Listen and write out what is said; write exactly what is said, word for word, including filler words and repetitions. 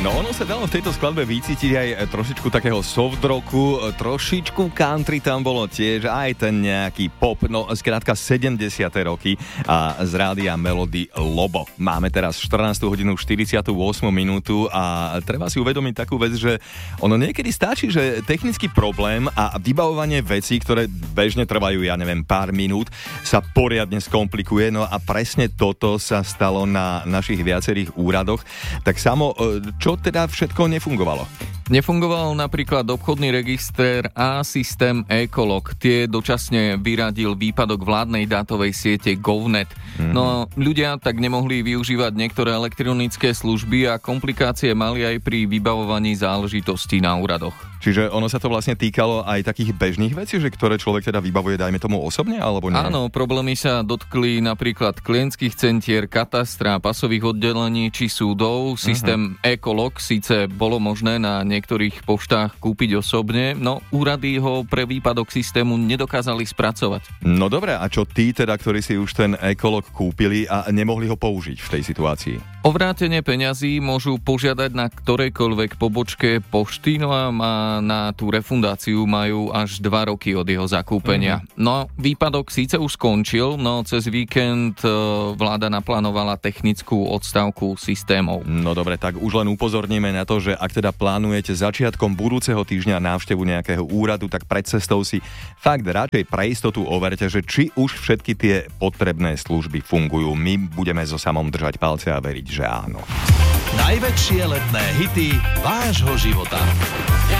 No ono sa dalo v tejto skladbe vycítiť aj trošičku takého soft rocku, trošičku country tam bolo tiež, aj ten nejaký pop, no skrátka sedemdesiate roky a z rádia Melody Lobo. Máme teraz štrnástu hodinu štyridsiatu ôsmu minútu a treba si uvedomiť takú vec, že ono niekedy stačí, že technický problém a vybavovanie vecí, ktoré bežne trvajú, ja neviem, pár minút, sa poriadne skomplikuje, no a presne toto sa stalo na našich viacerých úradoch. Tak samo, čo teda všetko nefungovalo? Nefungoval napríklad obchodný register a systém Ecolog. Tie dočasne vyradil výpadok vládnej dátovej siete GovNet. Mm-hmm. No ľudia tak nemohli využívať niektoré elektronické služby a komplikácie mali aj pri vybavovaní záležitostí na úradoch. Čiže ono sa to vlastne týkalo aj takých bežných vecí, že ktoré človek teda vybavuje, dajme tomu osobne, alebo nie? Áno, problémy sa dotkli napríklad klientských centier, katastra, pasových oddelení či súdov. Systém uh-huh. Ecolog síce bolo možné na niektorých poštách kúpiť osobne, no úrady ho pre výpadok systému nedokázali spracovať. No dobre, a čo tí teda, ktorí si už ten Ecolog kúpili a nemohli ho použiť v tej situácii? O vrátenie peňazí môžu požiadať na ktorejkoľvek pobočke pošty, no a na tú refundáciu majú až dva roky od jeho zakúpenia. Mm-hmm. No, výpadok síce už skončil, no cez víkend e, vláda naplánovala technickú odstavku systémov. No dobre, tak už len upozorníme na to, že ak teda plánujete začiatkom budúceho týždňa návštevu nejakého úradu, tak pred cestou si fakt radšej pre istotu overte, že či už všetky tie potrebné služby fungujú. My budeme so Samom držať palce a veriť, že áno. Najväčšie letné hity vášho života.